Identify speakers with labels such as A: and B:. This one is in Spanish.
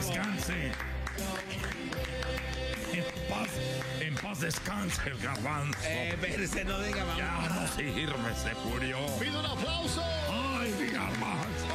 A: descanse. En paz descanse el garbanzo.
B: Espérese, no diga, vamos.
A: Ya no sirve, se murió.
B: ¡Pido un aplauso!
A: ¡Ay, mi garbanzo!